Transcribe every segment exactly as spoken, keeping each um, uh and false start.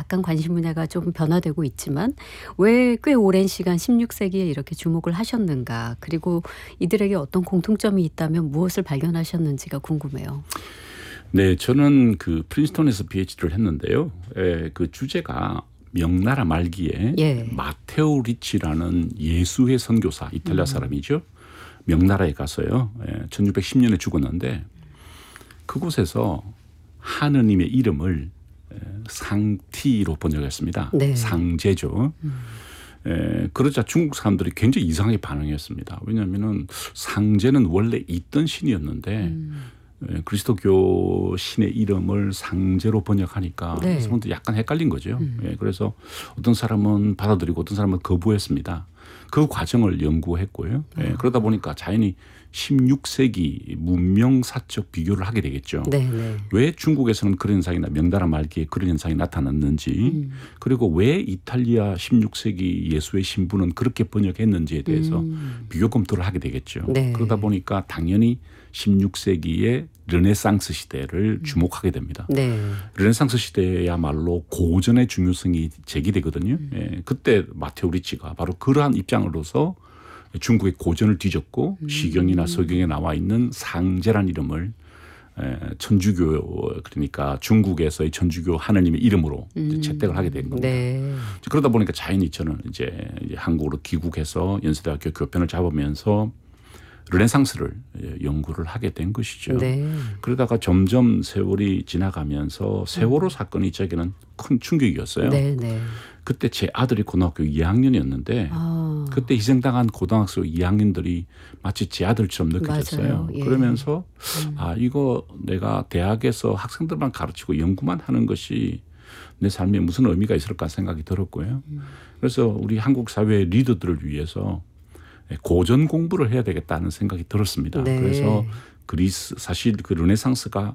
약간 관심 분야가 좀 변화되고 있지만 왜 꽤 오랜 시간 십육 세기에 이렇게 주목을 하셨는가. 그리고 이들에게 어떤 공통점이 있다면 무엇을 발견하셨는지가 궁금해요. 네, 저는 그 프린스턴에서 피에이치디를 했는데요. 에, 그 주제가 명나라 말기에 예. 마테오 리치라는 예수의 선교사, 이탈리아 사람이죠. 명나라에 가서요. 예, 천육백십 년에 죽었는데 그곳에서 하느님의 이름을 상티로 번역했습니다. 네. 상제죠. 음. 에, 그러자 중국 사람들이 굉장히 이상하게 반응했습니다. 왜냐하면 상제는 원래 있던 신이었는데 음. 에, 그리스도교 신의 이름을 상제로 번역하니까 네. 사람들이 약간 헷갈린 거죠. 음. 예, 그래서 어떤 사람은 받아들이고 어떤 사람은 거부했습니다. 그 과정을 연구했고요. 예, 그러다 보니까 자연히 십육 세기 문명사적 비교를 하게 되겠죠. 네네. 왜 중국에서는 그런 현상이나 명나라 말기에 그런 현상이 나타났는지 음. 그리고 왜 이탈리아 십육 세기 예수의 신부는 그렇게 번역했는지에 대해서 음. 비교 검토를 하게 되겠죠. 네. 그러다 보니까 당연히 십육 세기의 르네상스 시대를 주목하게 됩니다. 네. 르네상스 시대야말로 고전의 중요성이 제기되거든요. 음. 예, 그때 마테오 리치가 바로 그러한 입장으로서 중국의 고전을 뒤졌고 음. 시경이나 서경에 나와 있는 상제란 이름을 천주교 그러니까 중국에서의 천주교 하느님의 이름으로 음. 채택을 하게 된 겁니다. 네. 그러다 보니까 자연히 저는 이제 한국으로 귀국해서 연세대학교 교편을 잡으면서 르네상스를 연구를 하게 된 것이죠. 네. 그러다가 점점 세월이 지나가면서 세월호 음. 사건이 저에게는 큰 충격이었어요. 네, 네. 그때 제 아들이 고등학교 이 학년이었는데 아. 그때 희생당한 고등학교 이 학년들이 마치 제 아들처럼 느껴졌어요. 예. 그러면서 음. 아 이거 내가 대학에서 학생들만 가르치고 연구만 하는 것이 내 삶에 무슨 의미가 있을까 생각이 들었고요. 음. 그래서 우리 한국 사회의 리더들을 위해서 고전 공부를 해야 되겠다는 생각이 들었습니다. 네. 그래서 그리스 사실 그 르네상스가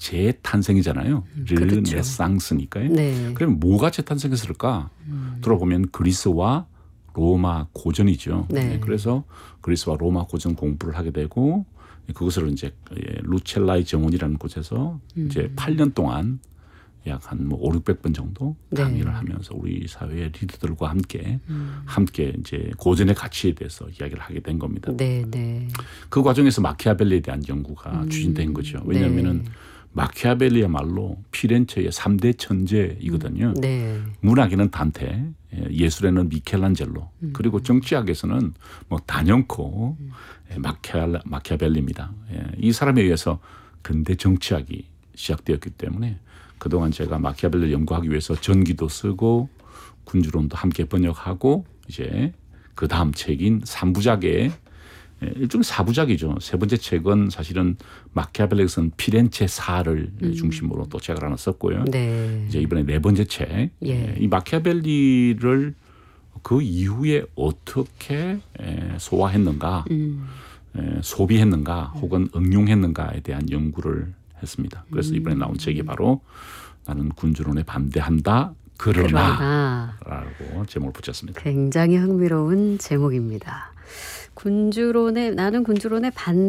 재탄생이잖아요. 음, 르네상스니까요. 네. 그럼 뭐가 재탄생했을까? 음. 들어보면 그리스와 로마 고전이죠. 네. 네. 그래서 그리스와 로마 고전 공부를 하게 되고 그것을 이제 루첼라의 정원이라는 곳에서 음. 이제 팔 년 동안 약 한 뭐 오륙백 번 정도 강의를 네. 하면서 우리 사회의 리더들과 함께 음. 함께 이제 고전의 가치에 대해서 이야기를 하게 된 겁니다. 네, 네. 그 과정에서 마키아벨리에 대한 연구가 음. 추진된 거죠. 왜냐하면은 네. 마키아벨리야말로 피렌체의 삼 대 천재이거든요. 음. 네. 문학에는 단테, 예술에는 미켈란젤로, 음. 그리고 정치학에서는 뭐 다뇽코, 음. 마키아, 마키아벨리입니다. 이 사람에 의해서 근대 정치학이 시작되었기 때문에 그동안 제가 마키아벨리를 연구하기 위해서 전기도 쓰고 군주론도 함께 번역하고 이제 그 다음 책인 삼 부작의 일종의 사 부작이죠. 세 번째 책은 사실은 마키아벨리에서는 피렌체 사를 음. 중심으로 또 책을 하나 썼고요. 네. 이제 이번에 네 번째 책. 예. 이 마키아벨리를 그 이후에 어떻게 소화했는가, 음. 소비했는가, 혹은 응용했는가에 대한 연구를 했습니다. 그래서 이번에 나온 책이 바로 나는 군주론에 반대한다. 그러나, 그러나 라고 제목을 붙였습니다. 굉장히 흥미로운 제목입니다. 군주론에 나는 군주론에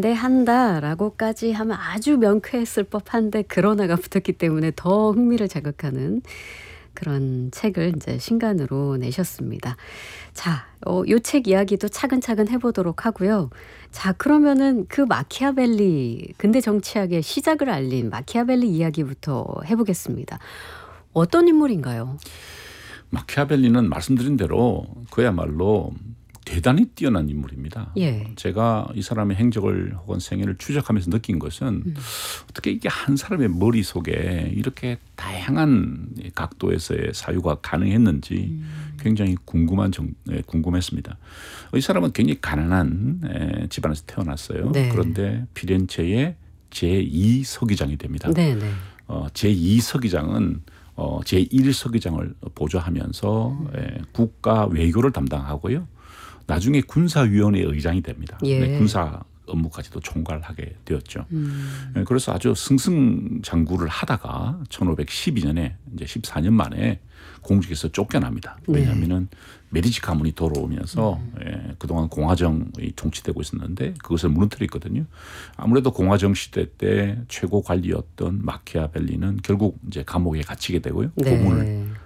반대한다라고까지 하면 아주 명쾌했을 법한데 그러나가 붙었기 때문에 더 흥미를 자극하는 그런 책을 이제 신간으로 내셨습니다. 자, 어, 요 책 이야기도 차근차근 해보도록 하고요. 자, 그러면은 그 마키아벨리 근대 정치학의 시작을 알린 마키아벨리 이야기부터 해보겠습니다. 어떤 인물인가요? 마키아벨리는 말씀드린 대로 그야말로 대단히 뛰어난 인물입니다. 예. 제가 이 사람의 행적을 혹은 생애를 추적하면서 느낀 것은 음. 어떻게 이게 한 사람의 머릿속에 이렇게 다양한 각도에서의 사유가 가능했는지 음. 굉장히 궁금한 정, 네, 궁금했습니다. 이 사람은 굉장히 가난한 에, 집안에서 태어났어요. 네. 그런데 피렌체의 제이 서기장이 됩니다. 네, 네. 어, 제이 서기장은 어, 제일 서기장을 보좌하면서 음. 에, 국가 외교를 담당하고요. 나중에 군사위원회 의장이 됩니다. 예. 군사 업무까지도 총괄하게 되었죠. 음. 그래서 아주 승승장구를 하다가 천오백십이 년에 이제 십사 년 만에 공직에서 쫓겨납니다. 왜냐하면은 네. 메디치 가문이 돌아오면서 음. 예, 그동안 공화정이 통치되고 있었는데 그것을 무너뜨렸거든요. 아무래도 공화정 시대 때 최고 관리였던 마키아벨리는 결국 이제 감옥에 갇히게 되고요. 네. 고문을